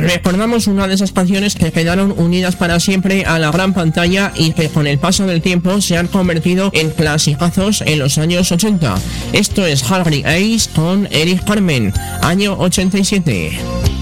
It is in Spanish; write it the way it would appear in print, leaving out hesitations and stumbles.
Recordamos una de esas canciones que quedaron unidas para siempre a la gran pantalla y que con el paso del tiempo se han convertido en clasicazos en los años 80. Esto es Hungry Eyes con Eric Carmen, año 87.